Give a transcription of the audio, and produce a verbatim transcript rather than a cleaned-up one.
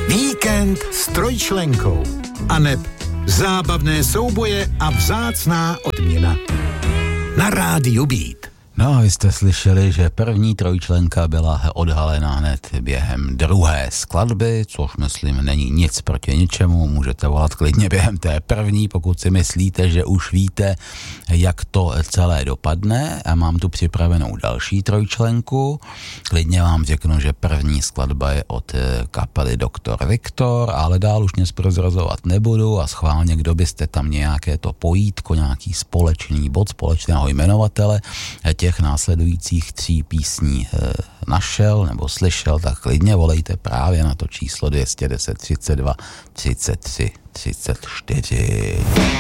Víkend s trojčlenkou. Aneb zábavné souboje a vzácná odměna. Na rádiu Beat. No, vy jste slyšeli, že první trojčlenka byla odhalena hned během druhé skladby, což myslím není nic proti ničemu, můžete volat klidně během té první, pokud si myslíte, že už víte, jak to celé dopadne, a mám tu připravenou další trojčlenku. Klidně vám řeknu, že první skladba je od kapely doktor Viktor, ale dál už nic prozrazovat nebudu a schválně, kdo byste tam nějaké to pojítko, nějaký společný bod společného jmenovatele těch následujících tří písní e, našel nebo slyšel, tak klidně volejte právě na to číslo dvě stě deset třicet dva třicet tři třicet čtyři.